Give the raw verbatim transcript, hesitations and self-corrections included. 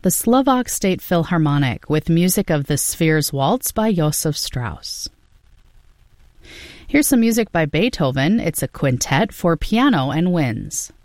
the Slovak State Philharmonic with music of the Spheres Waltz by Josef Strauss. Here's some music by Beethoven. It's a quintet for piano and winds.